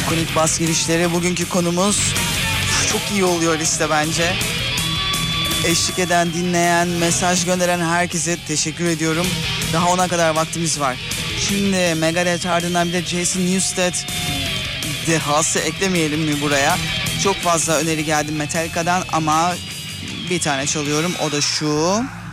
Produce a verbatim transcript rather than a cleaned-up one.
İkonik bas girişleri bugünkü konumuz. Çok iyi oluyor liste bence. Eşlik eden, dinleyen, mesaj gönderen herkese teşekkür ediyorum. Daha ona kadar vaktimiz var. Şimdi Megadeth ardından bir de Jason Newsted dehası eklemeyelim mi buraya? Çok fazla öneri geldi Metallica'dan ama bir tane çalıyorum. O da şu.